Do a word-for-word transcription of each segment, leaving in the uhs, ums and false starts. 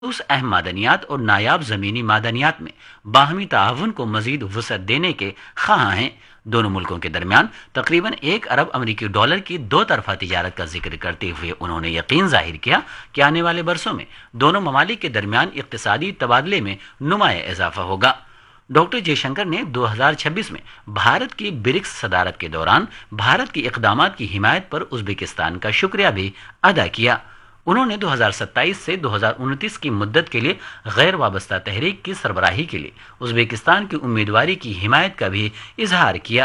उस अहम मादनियात और नायाब ज़मीनी मादनियात में बाहमी ताउन को मज़ीद वसअत देने के ख़्वाह हैं। दोनों मुल्कों के दरमियान तकरीबन एक अरब अमरीकी डॉलर की दो तरफा तिजारत का जिक्र करते हुए उन्होंने यकीन जाहिर किया कि आने वाले बरसों में दोनों ममालिक के दरमियान इक़्तिसादी तबादले में नुमाया इजाफा होगा। डॉक्टर जयशंकर ने दो हज़ार छब्बीस में भारत की ब्रिक्स सदारत के दौरान भारत की इक़दामात की हिमायत पर उज़्बेकिस्तान का शुक्रिया भी अदा किया। उन्होंने दो हज़ार सत्ताईस से दो हज़ार उनतीस की मुद्दत के लिए गैर वाबस्ता तहरीक की सरबराही के लिए उज़्बेकिस्तान की उम्मीदवारी की हिमायत का भी इजहार किया।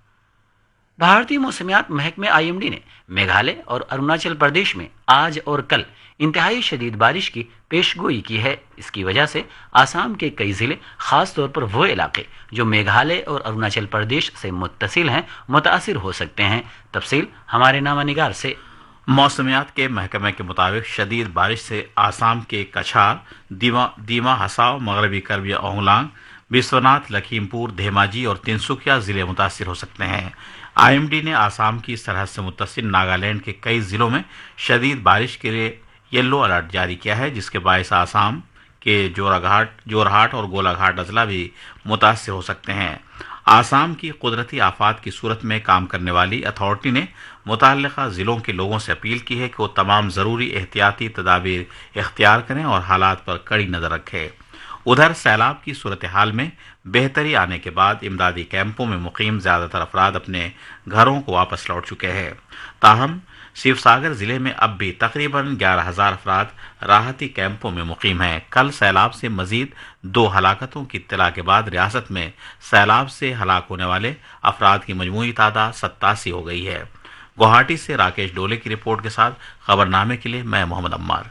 भारतीय मौसमियात महकमे आई एम डी ने मेघालय और अरुणाचल प्रदेश में आज और कल इंतहाई शदीद बारिश की पेशगोई की है। इसकी वजह से आसाम के कई जिले, खास तौर पर वो इलाके जो मेघालय और अरुणाचल प्रदेश से मुत्तसिल हैं, मुतासिर हो सकते हैं। तफसील हमारे नामा निगार से। मौसमियात के महकमे के मुताबिक शदीद बारिश से आसाम के कछार, दीमा दीमा हसाव, मगरबी करबी ओंगलांग, बिश्वनाथ, लखीमपुर, धेमाजी और तिनसुकिया जिले मुतासिर हो सकते हैं। आई एम डी ने आसाम की सरहद से मुत्तसिल नागालैंड के कई जिलों में शदीद बारिश के लिए येलो अलर्ट जारी किया है, जिसके बायस आसाम के जोराघाट जोरहाट और गोलाघाट अजला भी मुतासिर हो सकते हैं। आसाम की कुदरती आफात की सूरत में काम करने वाली अथॉरिटी ने मुतल्लिका ज़िलों के लोगों से अपील की है कि वो तमाम ज़रूरी एहतियाती तदाबीर इख्तियार करें और हालात पर कड़ी नज़र रखें। उधर सैलाब की सूरत हाल में बेहतरी आने के बाद इमदादी कैंपों में मुकीम ज़्यादातर अफराद अपने घरों को वापस लौट चुके हैं। ताहम शिवसागर जिले में अब भी तकरीबन ग्यारह हजार अफराद राहती कैंपों में मुकीम हैं। कल सैलाब से मजीद दो हलाकतों की इत्तला के बाद रियासत में सैलाब से हलाक होने वाले अफराद की मजमूई तादाद सत्तासी हो गई है। गुवाहाटी से राकेश डोले की रिपोर्ट के साथ खबरनामे के लिए मैं मोहम्मद अम्मार।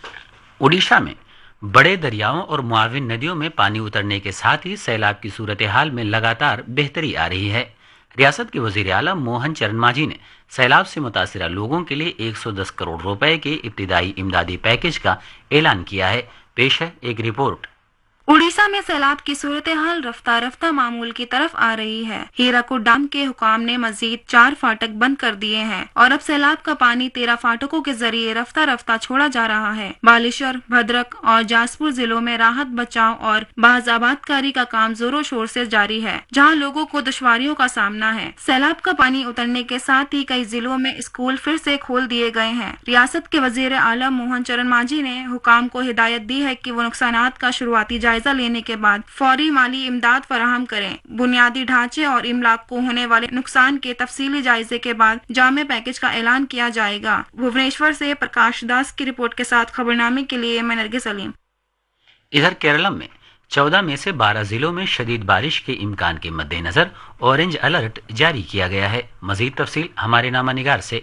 उड़ीसा में बड़े दरियाओं और मुआविन नदियों में पानी उतरने के साथ ही सैलाब की सूरत हाल में लगातार बेहतरी आ रही है। रियासत के वजीर आला मोहन चरण मांझी ने सैलाब से मुतासिरा लोगों के लिए एक सौ दस करोड़ रुपए के इब्तिदाई इमदादी पैकेज का ऐलान किया है। पेश है एक रिपोर्ट। उड़ीसा में सैलाब की सूरत हाल रफ्ता रफ्ता मामूल की तरफ आ रही है। हीराकुड डैम के हुकाम ने मजीद चार फाटक बंद कर दिए हैं और अब सैलाब का पानी तेरह फाटकों के जरिए रफ्ता रफ्ता छोड़ा जा रहा है। बालेश्वर, भद्रक और जाजपुर जिलों में राहत बचाव और बाज़ाबादकारी का काम जोरों शोर से जारी है, जहां लोगों को दुश्वारियों का सामना है। सैलाब का पानी उतरने के साथ ही कई जिलों में स्कूल फिर से खोल दिए गए हैं। रियासत के वजीर आला मोहन चरण मांझी ने हुकाम को हिदायत दी है कि वो नुकसानात का शुरुआती जायजा लेने के बाद फौरी माली इमदाद फराहम करें। बुनियादी ढांचे और इमलाक को होने वाले नुकसान के तफसीली जायजे के बाद जामे पैकेज का ऐलान किया जाएगा। भुवनेश्वर से प्रकाश दास की रिपोर्ट के साथ खबरनामे के लिए मैं नरगिस सलीम। इधर केरलम में चौदह में से बारह जिलों में शदीद बारिश के इम्कान के मद्देनजर ऑरेंज अलर्ट जारी किया गया है। मजीद तफसील हमारे नामा निगार से।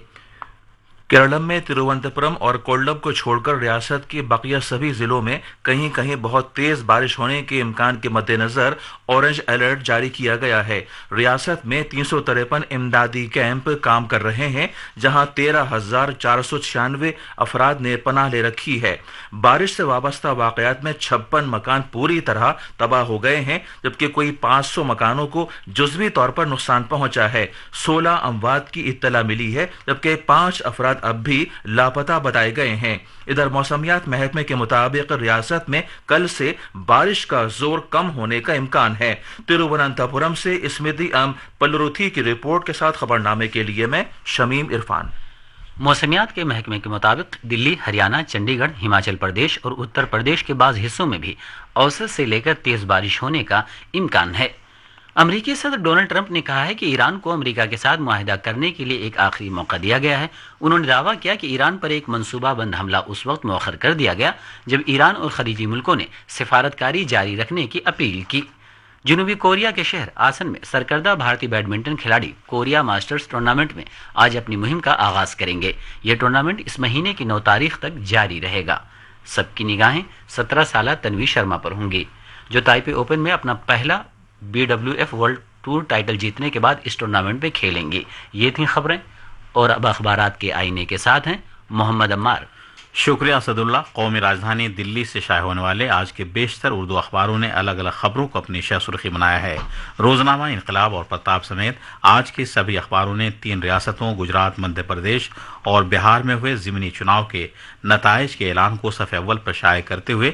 केरलम में तिरुवनंतपुरम और कोल्लम को छोड़कर रियासत के बकिया सभी जिलों में कहीं कहीं बहुत तेज बारिश होने के इम्कान के मद्देनजर ऑरेंज अलर्ट जारी किया गया है। रियासत में तीन सौ तिरपन इमदादी कैंप काम कर रहे हैं, जहां तेरह हजार चार सौ छियानवे अफराद ने पनाह ले रखी है। बारिश से वाबस्ता वाकयात में छप्पन मकान पूरी तरह तबाह हो गए हैं, जबकि कोई पाँच सौ मकानों को जुज़वी तौर पर नुकसान पहुंचा है। सोलह अमवात की इत्तला मिली है, जबकि पांच अफराद अब भी लापता बताए गए हैं। इधर मौसमियात महकमे के मुताबिक रियासत में कल से बारिश का जोर कम होने का इम्कान है। तिरुवनंतपुरम से स्मृति एम पल्लरुथी की रिपोर्ट के साथ खबरनामे के लिए मैं शमीम इरफान। मौसमियात के महकमे के मुताबिक दिल्ली, हरियाणा, चंडीगढ़, हिमाचल प्रदेश और उत्तर प्रदेश के बाज़ हिस्सों में भी औसत से लेकर तेज बारिश होने का इम्कान है। अमरीकी सदर डोनाल्ड ट्रंप ने कहा है कि ईरान को अमेरिका के साथ मुआहिदा करने के लिए एक आखिरी मौका दिया गया है। उन्होंने दावा किया कि ईरान पर एक मंसूबाबंद हमला उस वक्त मौखर कर दिया गया जब ईरान और खलीजी मुल्कों ने सिफारतकारी जारी रखने की अपील की। जनूबी कोरिया के शहर आसन में सरकर्दा भारतीय बैडमिंटन खिलाड़ी कोरिया मास्टर्स टूर्नामेंट में आज अपनी मुहिम का आगाज करेंगे। ये टूर्नामेंट इस महीने की नौ तारीख तक जारी रहेगा। सबकी निगाहें सत्रह साल तन्वी शर्मा पर होंगी, जो ताइपे ओपन में अपना पहला B W F world tour title जीतने के बाद इस टूर्नामेंट में खेलेंगे। ये थी खबरें और अब अखबारात के आईने के साथ हैं मोहम्मद अम्मार। शुक्रिया असदुल्ला। कौमी राजधानी दिल्ली से शाये होने वाले आज के बेशतर उर्दू अखबारों ने अलग अलग खबरों को अपनी शाह सुर्खी बनाया है। रोजनामा, इनकलाब और प्रताप समेत आज के सभी अखबारों ने तीन रियासतों गुजरात, मध्य प्रदेश और बिहार में हुए ज़िमनी चुनाव के नताइज के ऐलान को सफ़े अव्वल पर शाये करते हुए